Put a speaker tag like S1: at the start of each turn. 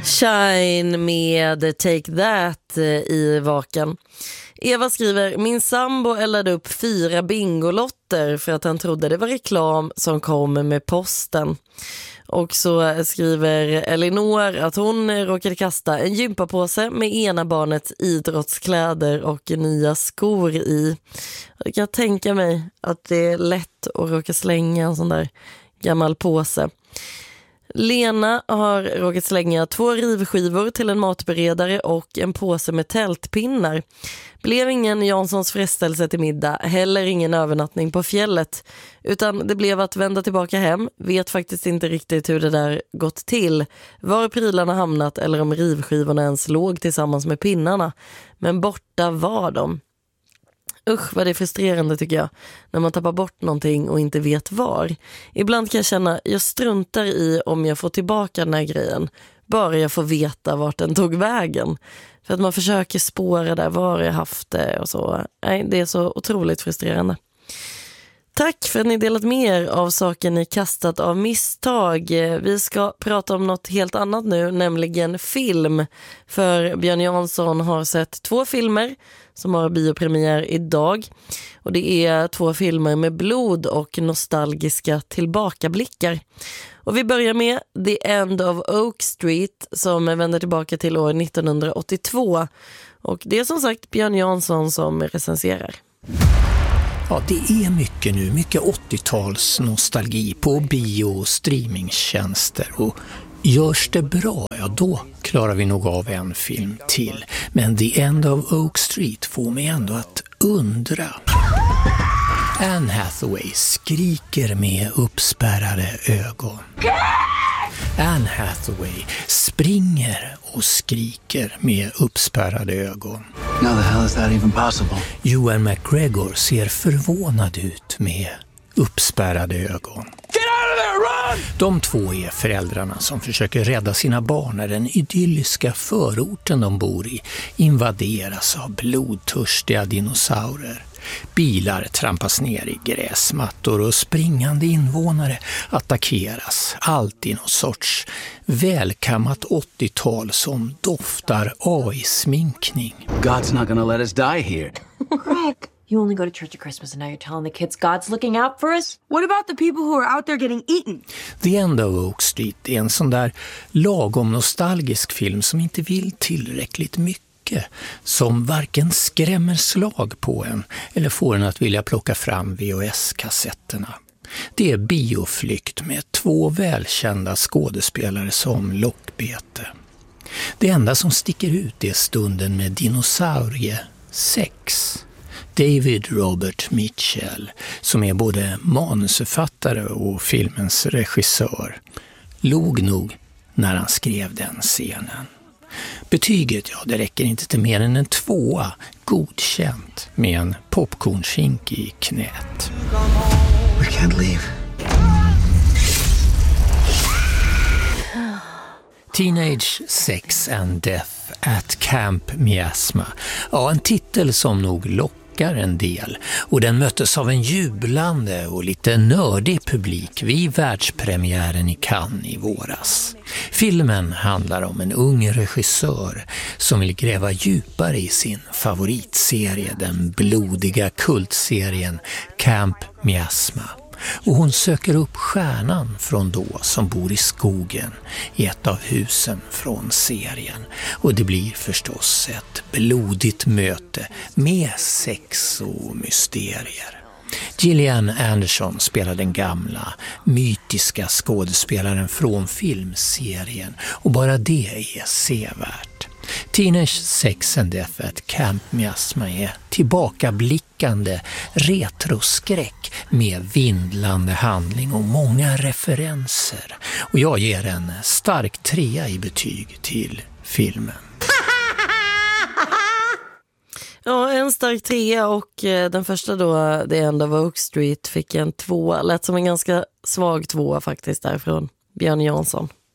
S1: Shine med Take That i vaken. Eva skriver, min sambo eldade upp 4 bingolotter för att han trodde det var reklam som kom med posten. Och så skriver Elinor att hon råkade kasta en gympapåse med ena barnets idrottskläder och nya skor i. Jag kan tänka mig att det är lätt att råka slänga en sån där gammal påse. Lena har råkat slänga 2 rivskivor till en matberedare och en påse med tältpinnar. Blev ingen Janssons frestelse till middag, heller ingen övernattning på fjället. Utan det blev att vända tillbaka hem. Vet faktiskt inte riktigt hur det där gått till. Var prylarna hamnat eller om rivskivorna ens låg tillsammans med pinnarna. Men borta var de. Usch, vad det är frustrerande tycker jag, när man tappar bort någonting och inte vet var. Ibland kan jag känna, jag struntar i om jag får tillbaka den här grejen, bara jag får veta vart den tog vägen. För att man försöker spåra där, var jag haft det och så. Nej, det är så otroligt frustrerande. Tack för att ni delat med er av saker ni kastat av misstag. Vi ska prata om något helt annat nu, nämligen film. För Björn Jansson har sett 2 filmer som har biopremiär idag. Och det är 2 filmer med blod och nostalgiska tillbakablickar. Och vi börjar med The End of Oak Street som vänder tillbaka till år 1982. Och det är som sagt Björn Jansson som recenserar.
S2: Ja, det är mycket nu, mycket 80-tals nostalgi på bio- och streamingtjänster. Och görs det bra, ja då klarar vi nog av en film till. Men The End of Oak Street får mig ändå att undra. Anne Hathaway skriker med uppspärrade ögon. Anne Hathaway springer och skriker med uppspärrade ögon.
S3: How the hell is that even possible?
S2: Ewan McGregor ser förvånad ut med uppspärrade ögon.
S3: Get out of there, run!
S2: De 2 är föräldrarna som försöker rädda sina barn när den idylliska förorten de bor i invaderas av blodtörstiga dinosaurer. Bilar trampas ner i gräsmattor och springande invånare attackeras. Allt i någon sorts välkammat 80-tal som doftar AI-sminkning.
S3: God's not gonna let us die here.
S4: Greg, you only go to church at Christmas and now you're telling the kids God's looking out for us? What about the people who are out there getting eaten?
S2: The End of Oak Street är en sån där lagom nostalgisk film som inte vill tillräckligt mycket. Som varken skrämmer slag på en eller får en att vilja plocka fram VHS-kassetterna. Det är bioflykt med 2 välkända skådespelare som lockbete. Det enda som sticker ut är stunden med dinosauriesex. David Robert Mitchell, som är både manusförfattare och filmens regissör, log nog när han skrev den scenen. Betyget, ja, det räcker inte till mer än en 2, godkänt, med en popcornskink i knät.
S3: We can't leave.
S2: Teenage Sex and Death at Camp Miasma. Ja, en titel som nog lockar en del. Och den möttes av en jublande och lite nördig publik vid världspremiären i Cannes i våras. Filmen handlar om en ung regissör som vill gräva djupare i sin favoritserie, den blodiga kultserien Camp Miasma. Och hon söker upp stjärnan från då som bor i skogen i ett av husen från serien. Och det blir förstås ett blodigt möte med sex och mysterier. Gillian Anderson spelar den gamla, mytiska skådespelaren från filmserien och bara det är sevärt. Teenage Sex and Death at Camp Miasma är tillbakablickande retroskräck med vindlande handling och många referenser. Och jag ger en stark 3 i betyg till filmen.
S1: Ja, en stark 3 och den första då, The End of Oak Street, fick en 2. Lät som en ganska svag 2 faktiskt därifrån Björn Jansson.